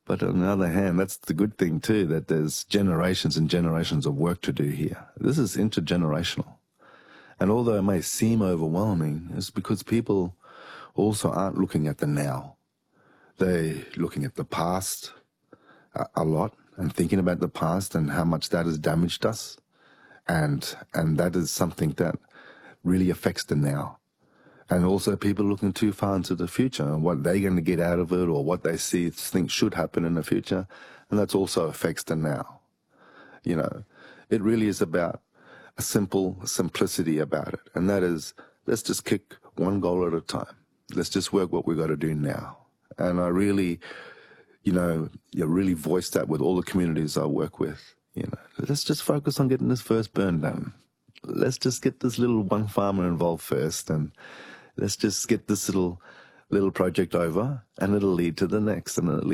But on the other hand, that's the good thing too, that there's generations and generations of work to do here. This is intergenerational. And although it may seem overwhelming, it's because people also aren't looking at the now. They're looking at the past a lot and thinking about the past and how much that has damaged us. And that is something that really affects the now. And also people looking too far into the future and what they're going to get out of it or what they think should happen in the future. And that also affects the now. You know, it really is about a simplicity about it. And that is, let's just kick one goal at a time. Let's just work what we've got to do now. And I really, really voice that with all the communities I work with. Let's just focus on getting this first burn done. Let's just get this little one farmer involved first, and let's just get this little project over, and it'll lead to the next, and it'll lead